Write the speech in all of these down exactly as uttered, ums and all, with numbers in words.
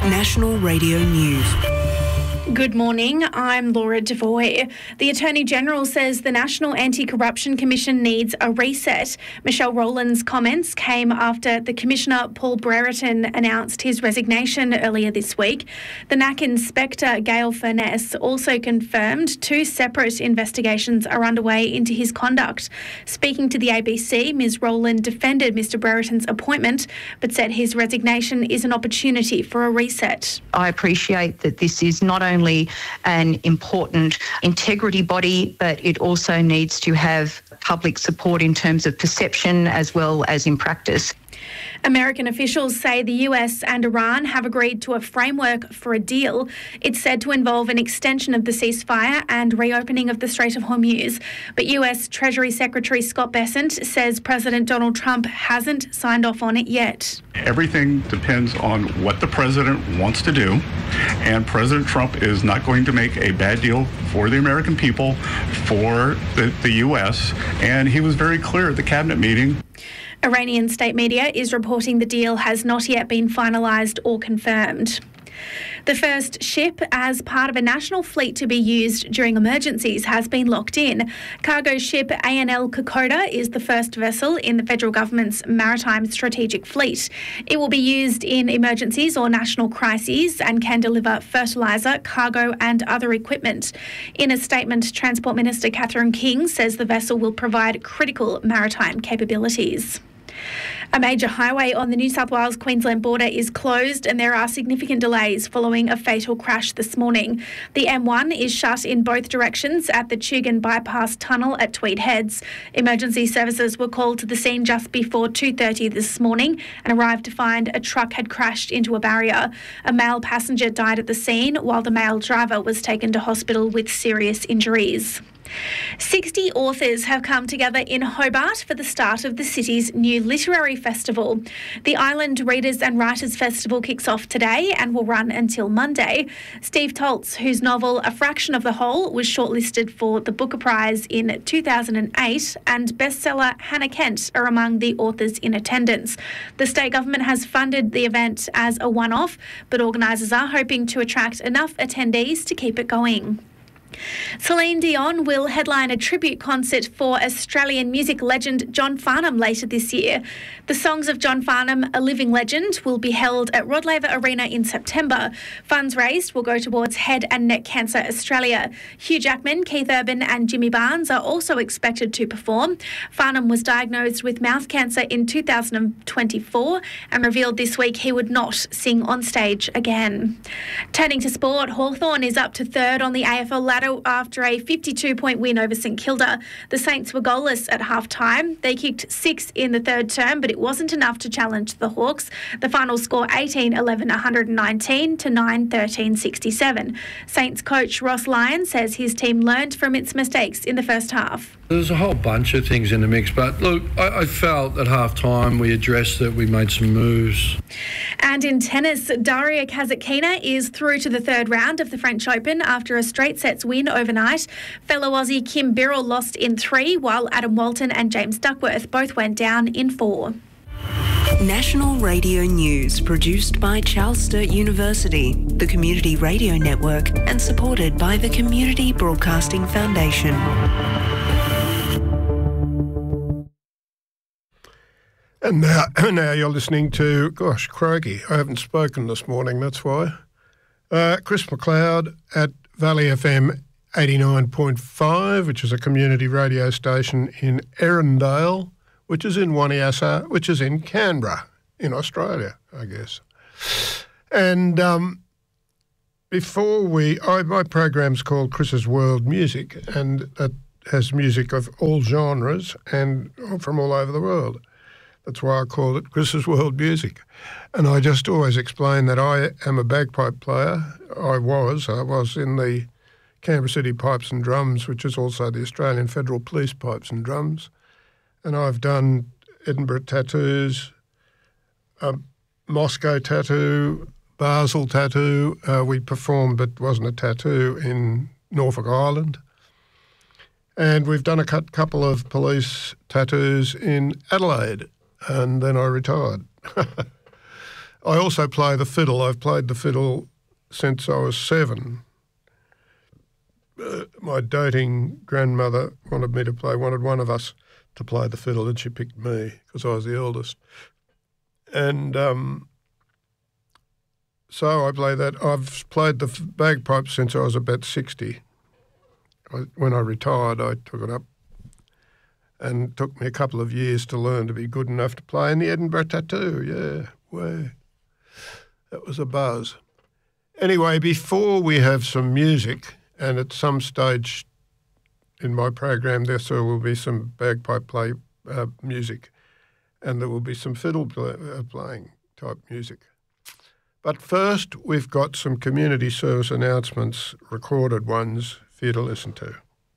National Radio News. Good morning, I'm Laura Devoy. The Attorney-General says the National Anti-Corruption Commission needs a reset. Michelle Rowland's comments came after the Commissioner Paul Brereton announced his resignation earlier this week. The N A C Inspector Gail Furness also confirmed two separate investigations are underway into his conduct. Speaking to the A B C, Miz Rowland defended Mr Brereton's appointment but said his resignation is an opportunity for a reset. I appreciate that this is not only only an important integrity body, but it also needs to have public support in terms of perception as well as in practice. American officials say the U S and Iran have agreed to a framework for a deal. It's said to involve an extension of the ceasefire and reopening of the Strait of Hormuz. But U S Treasury Secretary Scott Bessent says President Donald Trump hasn't signed off on it yet. Everything depends on what the president wants to do, and President Trump is not going to make a bad deal for the American people, for the, the U S, and he was very clear at the cabinet meeting. Iranian state media is reporting the deal has not yet been finalised or confirmed. The first ship as part of a national fleet to be used during emergencies has been locked in. Cargo ship A N L Kokoda is the first vessel in the federal government's maritime strategic fleet. It will be used in emergencies or national crises and can deliver fertiliser, cargo and other equipment. In a statement, Transport Minister Catherine King says the vessel will provide critical maritime capabilities. A major highway on the New South Wales-Queensland border is closed and there are significant delays following a fatal crash this morning. The M one is shut in both directions at the Tugun Bypass Tunnel at Tweed Heads. Emergency services were called to the scene just before two thirty this morning and arrived to find a truck had crashed into a barrier. A male passenger died at the scene while the male driver was taken to hospital with serious injuries. sixty authors have come together in Hobart for the start of the city's new literary festival. The Island Readers and Writers Festival kicks off today and will run until Monday. Steve Toltz, whose novel A Fraction of the Whole was shortlisted for the Booker Prize in two thousand eight, and bestseller Hannah Kent are among the authors in attendance. The state government has funded the event as a one-off, but organisers are hoping to attract enough attendees to keep it going. Celine Dion will headline a tribute concert for Australian music legend John Farnham later this year. The Songs of John Farnham, A Living Legend, will be held at Rod Laver Arena in September. Funds raised will go towards Head and Neck Cancer Australia. Hugh Jackman, Keith Urban and Jimmy Barnes are also expected to perform. Farnham was diagnosed with mouth cancer in two thousand twenty-four and revealed this week he would not sing on stage again. Turning to sport, Hawthorn is up to third on the A F L ladder after a fifty-two point win over St Kilda. The Saints were goalless at half-time. They kicked six in the third term, but it wasn't enough to challenge the Hawks. The final score eighteen eleven one nineteen to nine thirteen sixty-seven. Saints coach Ross Lyon says his team learned from its mistakes in the first half. There's a whole bunch of things in the mix, but look, I, I felt at half-time we addressed that, we made some moves. And in tennis, Daria Kasatkina is through to the third round of the French Open after a straight sets win overnight. Fellow Aussie Kim Birrell lost in three, while Adam Walton and James Duckworth both went down in four. National Radio News, produced by Charles Sturt University, the Community Radio Network, and supported by the Community Broadcasting Foundation. And now, now you're listening to, gosh, crikey, I haven't spoken this morning, that's why. Uh, Chris McLeod at Valley F M eighty-nine point five, which is a community radio station in Erindale, which is in Waniassa, which is in Canberra, in Australia, I guess. And um, before we, I, my program's called Chris's World Music, and it has music of all genres and from all over the world. That's why I called it Chris's World Music. And I just always explain that I am a bagpipe player. I was. I was in the Canberra City Pipes and Drums, which is also the Australian Federal Police Pipes and Drums. And I've done Edinburgh Tattoos, um, Moscow Tattoo, Basel Tattoo. Uh, we performed, but wasn't a tattoo, in Norfolk Island. And we've done a couple of police tattoos in Adelaide. And then I retired. I also play the fiddle. I've played the fiddle since I was seven. Uh, my doting grandmother wanted me to play, wanted one of us to play the fiddle, and she picked me because I was the eldest. And um, so I play that. I've played the bagpipes since I was about sixty. I, when I retired, I took it up, and it took me a couple of years to learn to be good enough to play in the Edinburgh Tattoo. Yeah, way. That was a buzz. Anyway, before we have some music, and at some stage in my program there so will be some bagpipe play uh, music, and there will be some fiddle play, uh, playing type music. But first, we've got some community service announcements, recorded ones, for you to listen to.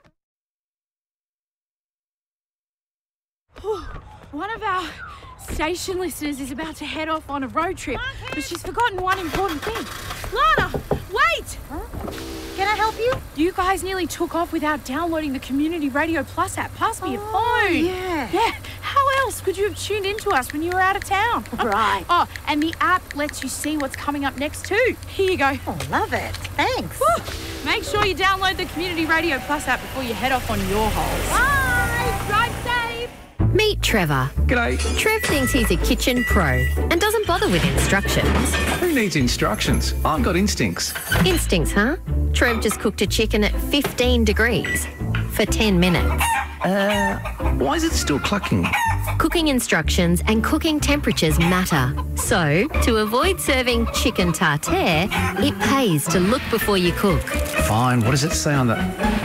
One of our station listeners is about to head off on a road trip, but she's forgotten one important thing. Lana, wait! Huh? Can I help you? You guys nearly took off without downloading the Community Radio Plus app. Pass me oh, your phone. Yeah. Yeah. How else could you have tuned into us when you were out of town? Right. Oh, and the app lets you see what's coming up next too. Here you go. Oh, love it. Thanks. Woo. Make sure you download the Community Radio Plus app before you head off on your holes. Bye. Drive safe. Meet Trevor. G'day. Trev thinks he's a kitchen pro and doesn't bother with instructions. Who needs instructions? I've got instincts. Instincts, huh? Trev just cooked a chicken at fifteen degrees for ten minutes. Uh, why is it still clucking? Cooking instructions and cooking temperatures matter. So, to avoid serving chicken tartare, it pays to look before you cook. Fine, what does it say on the...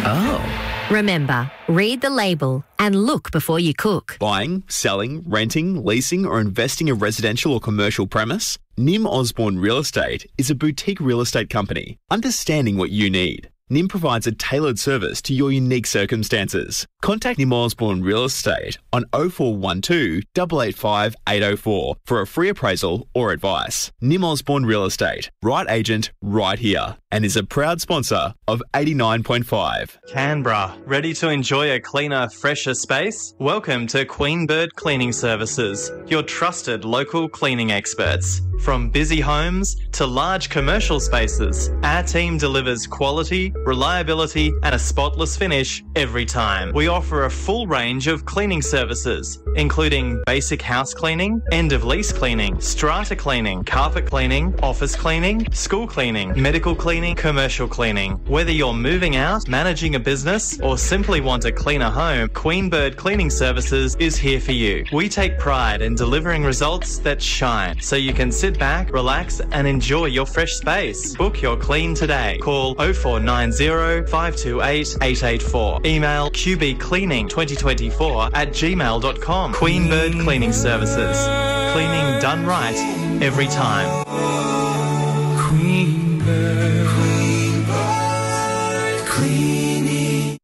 Oh. Remember, read the label and look before you cook. Buying, selling, renting, leasing or investing a residential or commercial premise? Nim Osborne Real Estate is a boutique real estate company, understanding what you need. Nim provides a tailored service to your unique circumstances. Contact Nim Osborne Real Estate on oh four one two, eight eight five, eight oh four for a free appraisal or advice. Nim Osborne Real Estate, right agent, right here, and is a proud sponsor of eighty-nine point five. Canberra, ready to enjoy a cleaner, fresher space? Welcome to Queen Bird Cleaning Services, your trusted local cleaning experts. From busy homes to large commercial spaces, our team delivers quality, reliability and a spotless finish every time. We offer a full range of cleaning services, including basic house cleaning, end of lease cleaning, strata cleaning, carpet cleaning, office cleaning, school cleaning, medical cleaning, commercial cleaning. Whether you're moving out, managing a business or simply want a cleaner home, Queen Bird Cleaning Services is here for you. We take pride in delivering results that shine so you can sit back, relax and enjoy your fresh space. Book your clean today. Call oh four nine oh, five two eight, eight eight four. Email q b cleaning twenty twenty-four at gmail dot com. Queen Bird Cleaning Services. Cleaning done right every time. Queen Bird, Queen Bird Cleaning.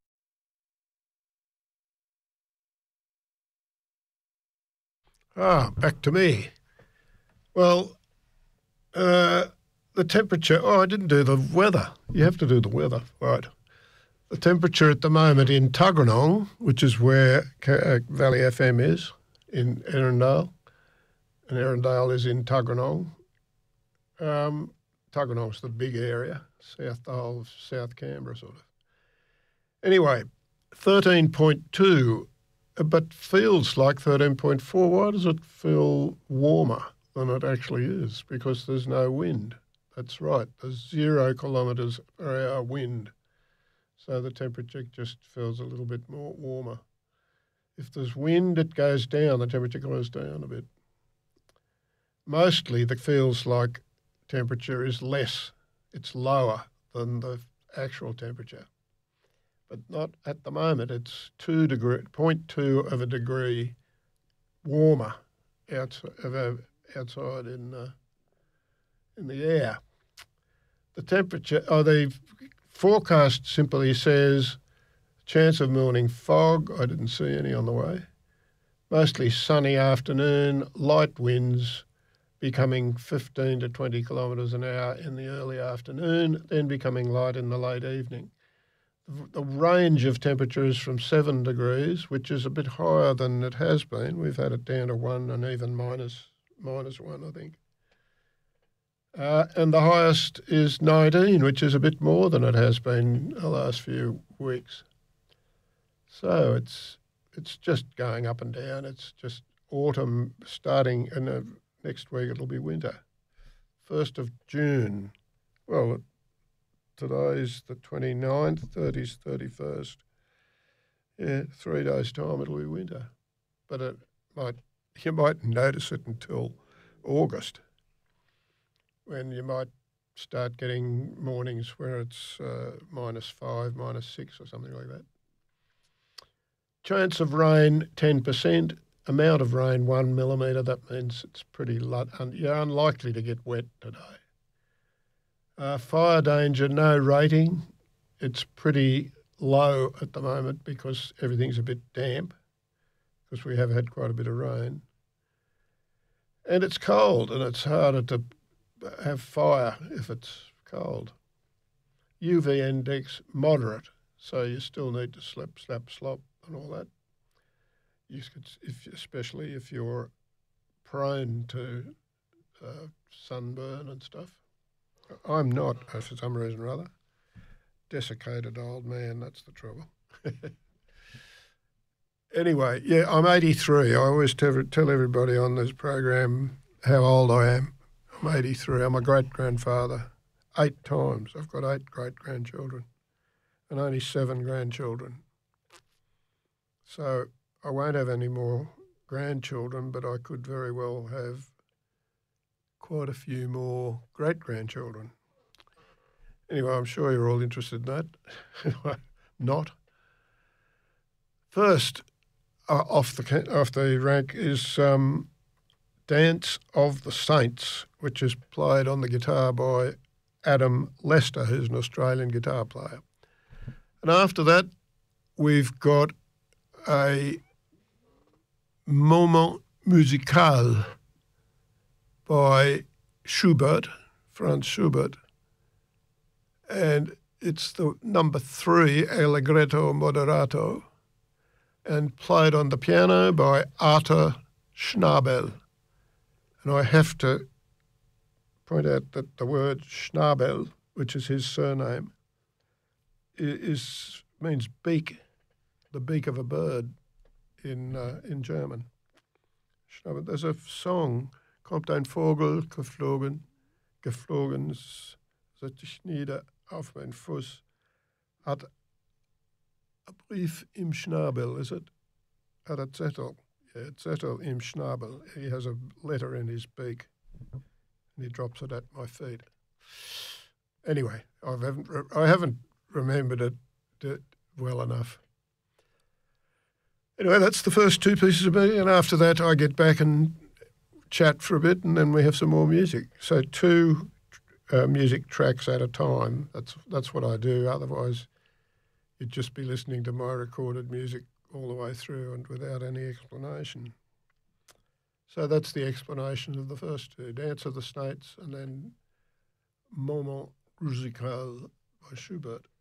Ah, back to me. Well, uh, the temperature, oh, I didn't do the weather. You have to do the weather, right. The temperature at the moment in Tuggeranong, which is where uh, Valley F M is, in Erindale, and Erindale is in Tuggeranong. Um, Tuggeranong's the big area, south the whole of South Canberra, sort of. Anyway, thirteen point two, but feels like thirteen point four. Why does it feel warmer than it actually is? Because there's no wind. That's right. There's zero kilometres per hour wind. So the temperature just feels a little bit more warmer. If there's wind, it goes down. The temperature goes down a bit. Mostly the feels like temperature is less. It's lower than the actual temperature. But not at the moment. It's two degree, zero point two of a degree warmer outside, outside in uh, in the air. The temperature, oh, the forecast simply says chance of morning fog. I didn't see any on the way. Mostly sunny afternoon, light winds becoming fifteen to twenty kilometres an hour in the early afternoon, then becoming light in the late evening. The range of temperature is from seven degrees, which is a bit higher than it has been. We've had it down to one and even minus, minus one, I think. Uh, and the highest is nineteen, which is a bit more than it has been the last few weeks. So it's it's just going up and down. It's just autumn starting, and uh, next week it'll be winter. first of June. Well, today's the twenty-ninth, thirtieth, thirty-first. Yeah, three days' time it'll be winter. But it might you might notice it until August, when you might start getting mornings where it's uh, minus five, minus six or something like that. Chance of rain, ten percent. Amount of rain, one millimetre. That means it's pretty, lut- un- you're unlikely to get wet today. Uh, fire danger, no rating. It's pretty low at the moment because everything's a bit damp, because we have had quite a bit of rain. And it's cold, and it's harder to have fire if it's cold. U V index, moderate, so you still need to slip, slap, slop and all that. You could, if, especially if you're prone to uh, sunburn and stuff. I'm not, uh, for some reason or other. Desiccated old man, that's the trouble. Anyway, yeah, I'm eighty-three. I always tell, tell everybody on this program how old I am. I'm eighty-three. I'm a great-grandfather. Eight times. I've got eight great-grandchildren and only seven grandchildren. So I won't have any more grandchildren, but I could very well have quite a few more great-grandchildren. Anyway, I'm sure you're all interested in that. Not. First, uh, off the off the rank is um, Dance of the Saints, which is played on the guitar by Adam Lester, who's an Australian guitar player. And after that, we've got a Moment Musical by Schubert, Franz Schubert, and it's the number three, Allegretto Moderato, and played on the piano by Arthur Schnabel. And I have to point out that the word Schnabel, which is his surname, is means beak, the beak of a bird in uh, in German. Schnabel. There's a song, Kommt ein Vogel geflogen, geflogen, setzt sich nieder auf meinen Fuß, hat a brief im Schnabel, is it? Had a zettel, yeah, zettel im Schnabel. He has a letter in his beak, and he drops it at my feet. Anyway, I haven't re- I haven't remembered it, it well enough. Anyway, that's the first two pieces of music, and after that I get back and chat for a bit, and then we have some more music. So two uh, music tracks at a time. That's that's what I do. Otherwise, you'd just be listening to my recorded music all the way through and without any explanation. So that's the explanation of the first two, Dance of the Saints and then Moment Musical by Schubert.